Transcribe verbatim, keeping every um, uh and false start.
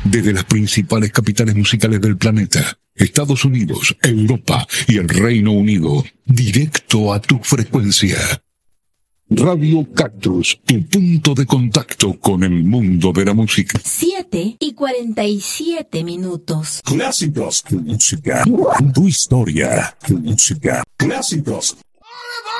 desde las principales capitales musicales del planeta, Estados Unidos, Europa y el Reino Unido, directo a tu frecuencia. Radio Cactus, tu punto de contacto con el mundo de la música. Siete y cuarenta y siete minutos. Clásicos, tu música, tu historia, tu música. Clásicos,